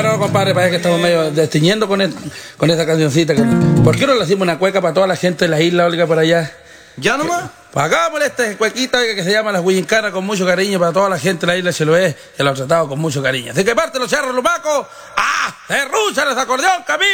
Oiga, no, compadre, parece que estamos medio destiñendo con esta cancioncita. ¿Por qué no le hacemos una cueca para toda la gente de la isla, Olga, por allá? ¿Ya nomás? Hagámosle esta cuequita que se llama Las Huillincanas con mucho cariño para toda la gente de la isla de Chiloé, que lo ha tratado con mucho cariño. Así que parte los charros lumacos, ¡ah! ¡Se ruchan ese acordeón, Camilo!